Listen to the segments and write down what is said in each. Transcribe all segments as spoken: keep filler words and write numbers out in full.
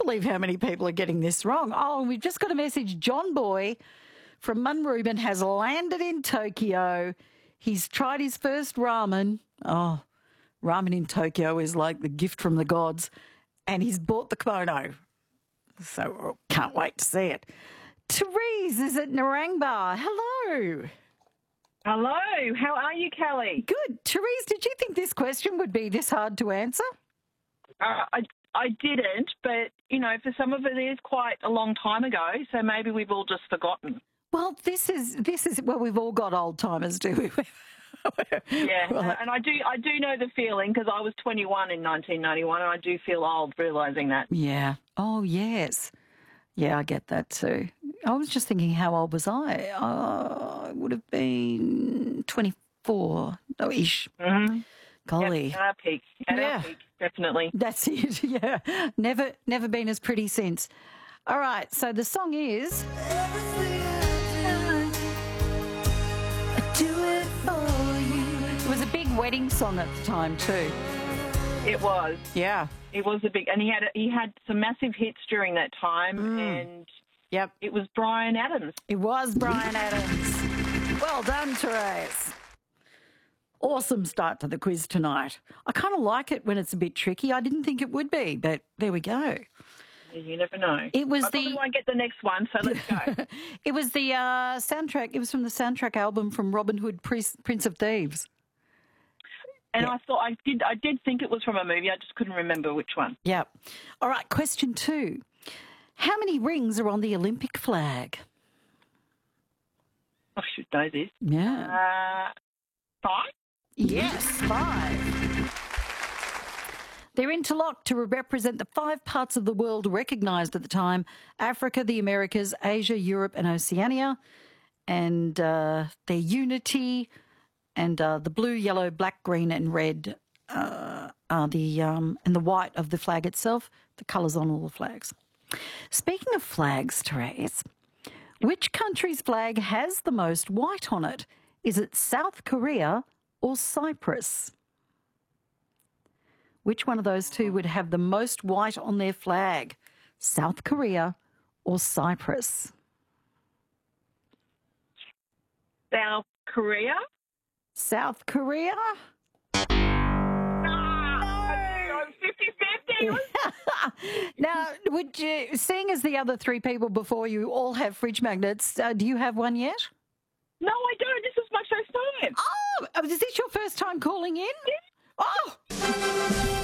believe how many people are getting this wrong. Oh, we've just got a message. John Boy from Munruben has landed in Tokyo. He's tried his first ramen. Oh, ramen in Tokyo is like the gift from the gods. And he's bought the kimono. So oh, can't wait to see it. Therese is at Narangba. Hello. Hello. How are you, Kelly? Good. Therese, did you think this question would be this hard to answer? Uh, I I didn't, but, you know, for some of it is quite a long time ago, so maybe we've all just forgotten. Well, this is, this is well, we've all got old timers, do we? Yeah, Well, and I do I do know the feeling because I was twenty-one in nineteen ninety-one and I do feel old realising that. yeah. Oh, yes. Yeah, I get that too. I was just thinking, how old was I? Uh, I would have been twenty-four, oh, ish. Mm-hmm. Golly. Yep, at our peak. At Yeah. our peak, definitely. That's it, yeah. Never, never been as pretty since. All right, so the song is... Do it for you. It was a big wedding song at the time too. It was. Yeah. It was a big, and he had he had some massive hits during that time, and Yep. it was Bryan Adams. It was Bryan Adams. Well done, Therese. Awesome start to the quiz tonight. I kind of like it when it's a bit tricky. I didn't think it would be, but there we go. You never know. It was I probably the- won't get the next one, so let's go. It was the uh, soundtrack. It was from the soundtrack album from Robin Hood, Prince Prince of Thieves. And Yeah. I thought I did. I did think it was from a movie. I just couldn't remember which one. Yep. All right, question two. How many rings are on the Olympic flag? I should know this. Yeah. Uh, five. Yes, five. They're interlocked to represent the five parts of the world recognised at the time: Africa, the Americas, Asia, Europe and Oceania. And uh, their unity and uh, the blue, yellow, black, green and red uh, are the, um, and the white of the flag itself, the colours on all the flags. Speaking of flags, Therese, which country's flag has the most white on it? Is it South Korea or Cyprus? Which one of those two would have the most white on their flag? South Korea or Cyprus? South Korea. South Korea? Ah, fifty-fifty. Now, would you, seeing as the other three people before you all have fridge magnets, uh, do you have one yet? No, I don't. This is my first time. Oh, is this your first time calling in? Oh!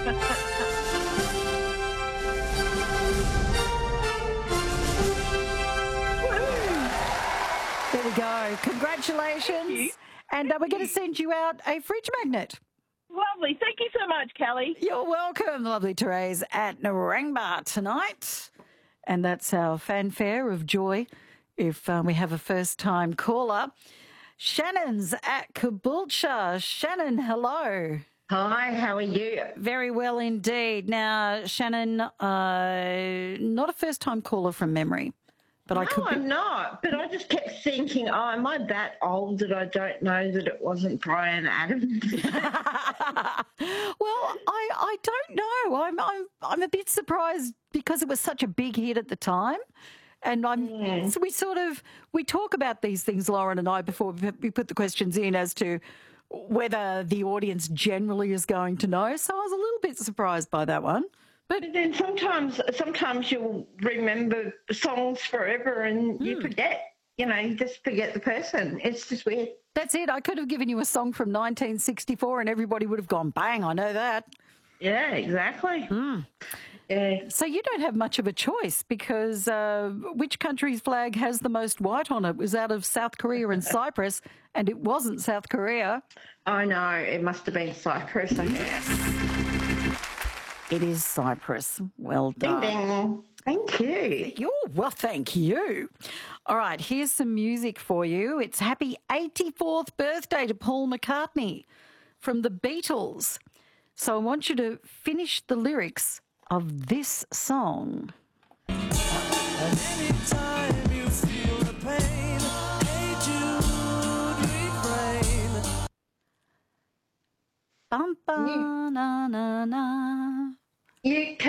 There we go. Congratulations. And uh, we're going to send you out a fridge magnet. Lovely. Thank you so much, Kelly. You're welcome, lovely Therese, at Narangba tonight. And that's our fanfare of joy if um, we have a first-time caller. Shannon's at Caboolture. Shannon, hello. Hi, how are you? Very well indeed. Now, Shannon, uh, not a first-time caller from memory, but I No, could be... I'm not. But I just kept thinking, oh, am I that old that I don't know that it wasn't Bryan Adams? Well, I, I don't know. I'm, I'm I'm a bit surprised because it was such a big hit at the time. And I'm Mm. so we sort of we talk about these things, Lauren and I, before we we put the questions in as to whether the audience generally is going to know. So I was a little bit surprised by that one. But But then sometimes, sometimes you'll remember songs forever and you forget. You know, you just forget the person. It's just weird. that's it. I could have given you a song from nineteen sixty-four and everybody would have gone, bang, I know that. Yeah, exactly. Yeah. So you don't have much of a choice because uh, which country's flag has the most white on it was out of South Korea and Cyprus, and it wasn't South Korea. I know. It must have been Cyprus, I guess. It is Cyprus. Well Ding, done. ding. Thank you. Oh, well, thank you. All right, here's some music for you. It's happy eighty-fourth birthday to Paul McCartney from the Beatles. So I want you to finish the lyrics of this song. Anytime you feel the pain, hey Jude, refrain. Bum, ba, na, na, na. You